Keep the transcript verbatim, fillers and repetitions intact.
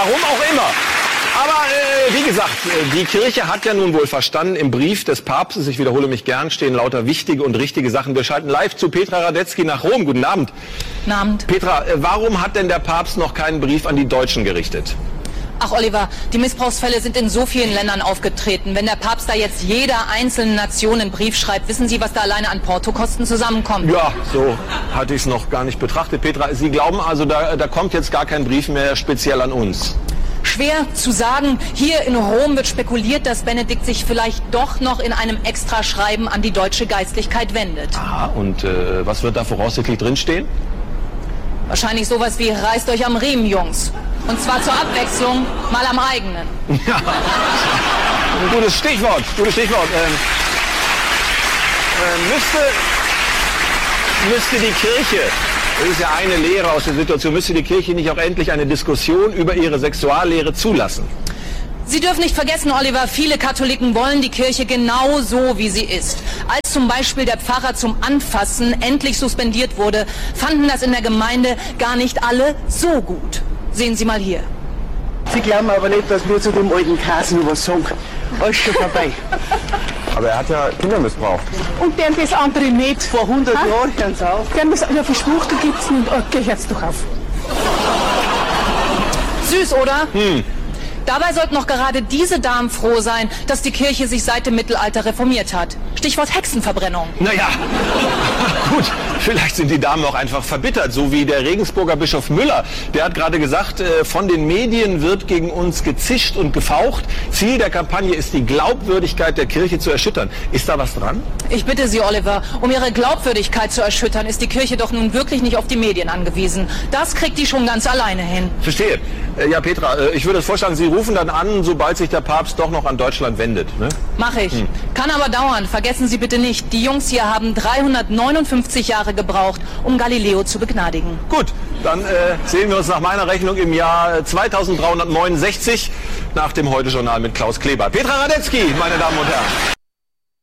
Warum auch immer. Aber äh, wie gesagt, die Kirche hat ja nun wohl verstanden, im Brief des Papstes, ich wiederhole mich gern, stehen lauter wichtige und richtige Sachen. Wir schalten live zu Petra Radetzky nach Rom. Guten Abend. Guten Abend. Petra, äh, warum hat denn der Papst noch keinen Brief an die Deutschen gerichtet? Ach Oliver, die Missbrauchsfälle sind in so vielen Ländern aufgetreten. Wenn der Papst da jetzt jeder einzelnen Nation einen Brief schreibt, wissen Sie, was da alleine an Portokosten zusammenkommt? Ja, so hatte ich es noch gar nicht betrachtet. Petra, Sie glauben also, da, da kommt jetzt gar kein Brief mehr speziell an uns? Schwer zu sagen. Hier in Rom wird spekuliert, dass Benedikt sich vielleicht doch noch in einem Extraschreiben an die deutsche Geistlichkeit wendet. Aha, und äh, was wird da voraussichtlich drinstehen? Wahrscheinlich sowas wie, reißt euch am Riemen, Jungs. Und zwar zur Abwechslung mal am eigenen. Ja, ein gutes Stichwort, gutes Stichwort. Ähm, äh, müsste, müsste die Kirche, das ist ja eine Lehre aus der Situation, müsste die Kirche nicht auch endlich eine Diskussion über ihre Sexuallehre zulassen? Sie dürfen nicht vergessen, Oliver, viele Katholiken wollen die Kirche genau so, wie sie ist. Als zum Beispiel der Pfarrer zum Anfassen endlich suspendiert wurde, fanden das in der Gemeinde gar nicht alle so gut. Sehen Sie mal hier. Sie glauben aber nicht, dass wir zu dem alten Kasen was sagen. Alles schon vorbei. Aber er hat ja Kinder missbraucht. Und der das andere nicht. Vor hundert Jahren hören Sie auf. Der haben das ja versprucht, da gibt's nicht. Okay, hört's doch auf. Süß, oder? Hm. Dabei sollten noch gerade diese Damen froh sein, dass die Kirche sich seit dem Mittelalter reformiert hat. Stichwort Hexenverbrennung. Naja, gut, vielleicht sind die Damen auch einfach verbittert, so wie der Regensburger Bischof Müller. Der hat gerade gesagt, äh, von den Medien wird gegen uns gezischt und gefaucht. Ziel der Kampagne ist, die Glaubwürdigkeit der Kirche zu erschüttern. Ist da was dran? Ich bitte Sie, Oliver, um Ihre Glaubwürdigkeit zu erschüttern, ist die Kirche doch nun wirklich nicht auf die Medien angewiesen. Das kriegt die schon ganz alleine hin. Verstehe. Äh, ja, Petra, äh, ich würde vorschlagen, Sie rufen dann an, sobald sich der Papst doch noch an Deutschland wendet. Ne? Mach ich. Hm. Kann aber dauern. Vergessen Sie bitte nicht, die Jungs hier haben dreihundertneunundfünfzig Jahre gebraucht, um Galileo zu begnadigen. Gut, dann äh, sehen wir uns nach meiner Rechnung im Jahr zweitausenddreihundertneunundsechzig nach dem Heute-Journal mit Klaus Kleber. Petra Radetzky, meine Damen und Herren.